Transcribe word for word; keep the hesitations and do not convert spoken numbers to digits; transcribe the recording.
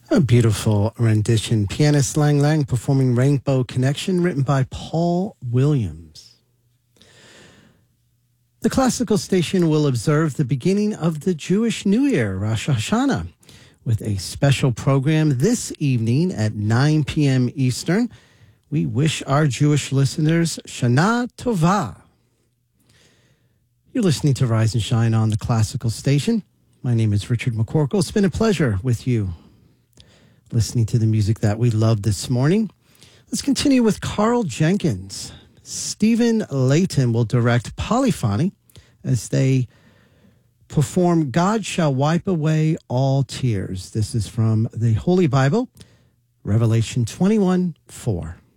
A beautiful rendition. Pianist Lang Lang performing Rainbow Connection, written by Paul Williams. The classical station will observe the beginning of the Jewish New Year, Rosh Hashanah, with a special program this evening at nine p.m. Eastern. We wish our Jewish listeners Shana Tova. You're listening to Rise and Shine on the classical station. My name is Richard McCorkle. It's been a pleasure with you, listening to the music that we love this morning. Let's continue with Carl Jenkins. Stephen Layton will direct Polyphony as they perform God Shall Wipe Away All Tears. This is from the Holy Bible, Revelation twenty-one four.